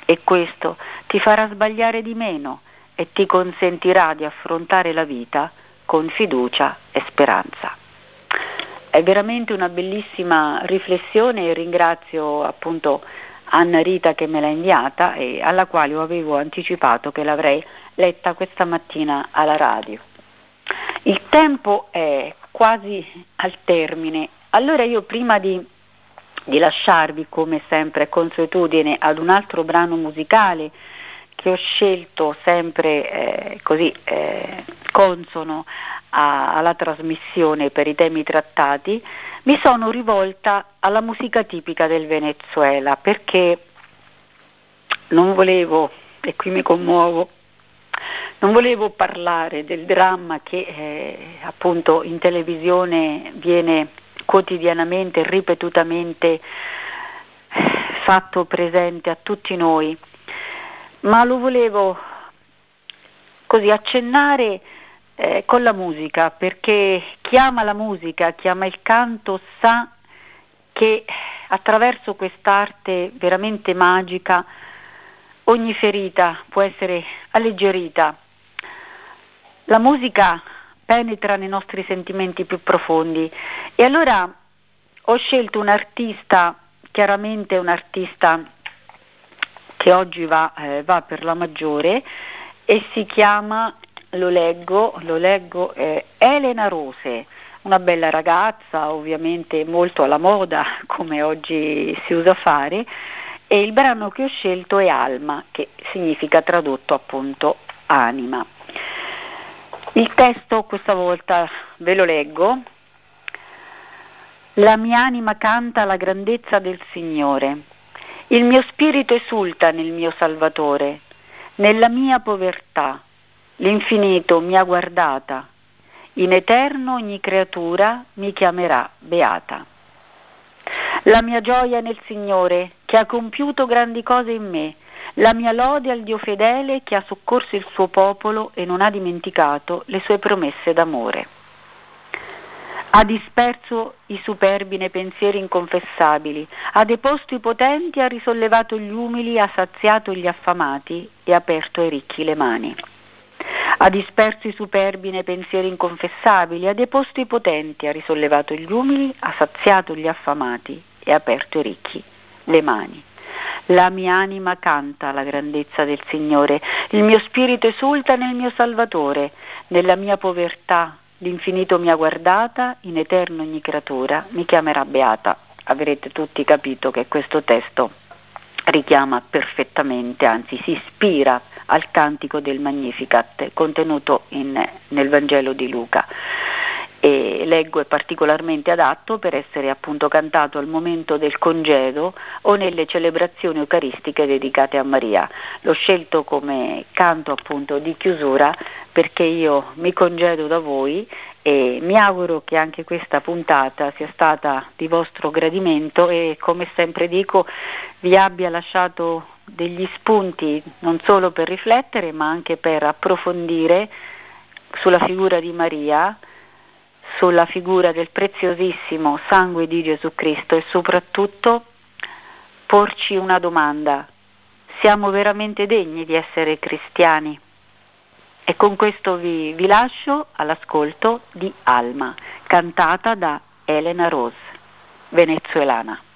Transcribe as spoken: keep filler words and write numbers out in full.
e questo ti farà sbagliare di meno e ti consentirà di affrontare la vita con fiducia e speranza. È veramente una bellissima riflessione e ringrazio appunto Anna Rita che me l'ha inviata e alla quale io avevo anticipato che l'avrei letta questa mattina alla radio. Il tempo è quasi al termine, allora io prima di, di lasciarvi come sempre consuetudine ad un altro brano musicale che ho scelto sempre eh, così eh, consono a, alla trasmissione per i temi trattati, mi sono rivolta alla musica tipica del Venezuela perché non volevo, e qui mi commuovo, non volevo parlare del dramma che eh, appunto in televisione viene quotidianamente, ripetutamente fatto presente a tutti noi, ma lo volevo così accennare eh, con la musica, perché chi ama la musica, chi ama il canto sa che attraverso quest'arte veramente magica ogni ferita può essere alleggerita. La musica penetra nei nostri sentimenti più profondi e allora ho scelto un artista, chiaramente un artista che oggi va, eh, va per la maggiore e si chiama, lo leggo, lo leggo eh, Elena Rose, una bella ragazza, ovviamente molto alla moda come oggi si usa fare, e il brano che ho scelto è Alma, che significa tradotto appunto anima. Il testo questa volta ve lo leggo. La mia anima canta la grandezza del Signore. Il mio spirito esulta nel mio Salvatore. Nella mia povertà l'infinito mi ha guardata. In eterno ogni creatura mi chiamerà beata. La mia gioia nel Signore che ha compiuto grandi cose in me. La mia lode al Dio fedele che ha soccorso il suo popolo e non ha dimenticato le sue promesse d'amore. Ha disperso i superbi nei pensieri inconfessabili, ha deposto i potenti, ha risollevato gli umili, ha saziato gli affamati e ha aperto ai ricchi le mani. Ha disperso i superbi nei pensieri inconfessabili, ha deposto i potenti, ha risollevato gli umili, ha saziato gli affamati e ha aperto ai ricchi le mani. La mia anima canta la grandezza del Signore, il mio spirito esulta nel mio Salvatore, nella mia povertà l'infinito mi ha guardata, in eterno ogni creatura mi chiamerà beata. Avrete tutti capito che questo testo richiama perfettamente, anzi si ispira al cantico del Magnificat contenuto in, nel Vangelo di Luca. E leggo è particolarmente adatto per essere appunto cantato al momento del congedo o nelle celebrazioni eucaristiche dedicate a Maria. L'ho scelto come canto appunto di chiusura perché io mi congedo da voi e mi auguro che anche questa puntata sia stata di vostro gradimento e, come sempre dico, vi abbia lasciato degli spunti non solo per riflettere ma anche per approfondire sulla figura di Maria, sulla figura del preziosissimo sangue di Gesù Cristo e soprattutto porci una domanda: siamo veramente degni di essere cristiani? E con questo vi, vi lascio all'ascolto di Alma, cantata da Elena Rose, venezuelana.